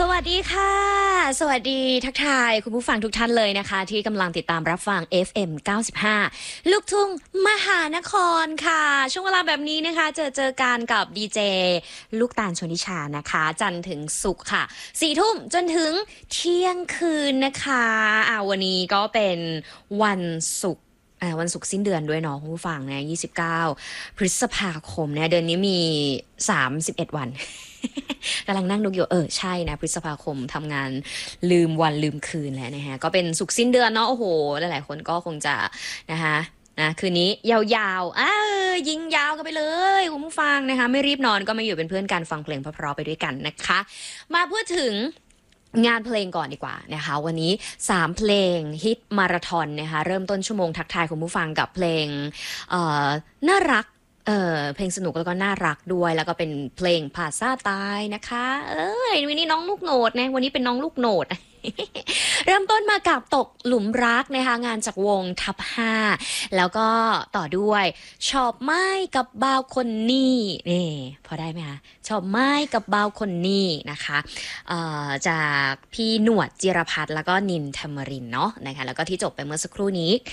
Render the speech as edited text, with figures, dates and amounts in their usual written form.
วัสดีค่ะสวัสดีทักทายคุณผู้ฟังทุกท่านเลยนะคะที่กำลังติดตามรับฟัง FM 95ลูกทุ่งมหานครค่ะช่วงเวลาแบบนี้นะคะเจอกันกับดีเจลูกตาลชนิชานะคะจันทร์ถึงศุกร์ค่ะ4 ทุ่มจนถึงเที่ยงคืนนะคะวันนี้ก็เป็นวันศุกร์วันศุกร์สิ้นเดือนด้วยเนาะคุณผู้ฟังนะ29 พฤษภาคมเนี่ยเดือนนี้มี31 วัน กำลังนั่งนึกอยู่ใช่นะพฤษภาคมทำงานลืมวันลืมคืนแล้วนะฮะก็เป็นศุกร์สิ้นเดือนเนาะโอ้โหหลายๆคนก็คงจะนะคะคืนนี้ยาวๆยิงยาวกันไปเลยคุณผู้ฟังนะคะไม่รีบนอนก็มาอยู่เป็นเพื่อนกันฟังเพลงเพราะๆไปด้วยกันนะคะมาพูดถึงงานเพลงก่อนดีกว่านะคะวันนี้3เพลงฮิตมาราธอนนะคะเริ่มต้นชั่วโมงทักทายคุณผู้ฟังกับเพลงน่ารักเพลงสนุกแล้วก็น่ารักด้วยแล้วก็เป็นเพลงภาษาใต้นะคะวันนี้น้องลูกโหนดนะวันนี้เป็นน้องลูกโหนด เริ่มต้นมากับตกหลุมรักนะคะงานจากวงทับ5แล้วก็ต่อด้วยชอบไม้กับบ่าวคนนี้นี่พอได้ไหมคะชอบไม้กับบ่าวคนนี้นะคะจากพี่หนวดจิรพัฒน์แล้วก็นินธรรมรินทร์เนาะนะคะแล้วก็ที่จบไปเมื่อสักครู่นี้